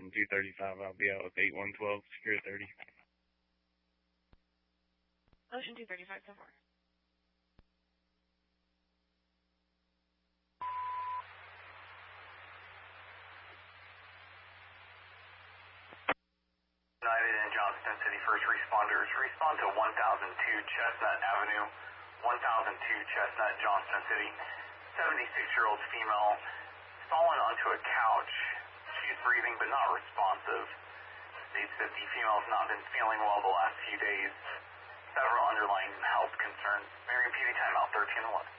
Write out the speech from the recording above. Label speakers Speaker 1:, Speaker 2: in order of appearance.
Speaker 1: Ocean 235. I'll be out with 8112, secure 30.
Speaker 2: Ocean 235, so far.
Speaker 3: United and Johnston City first responders, respond to 1002 Chestnut Avenue, 1002 Chestnut, Johnston City. 76-year-old female fallen onto a couch. She's breathing but not responsive. States that the female has not been feeling well the last few days. Several underlying health concerns. Marion PD timeout 1311.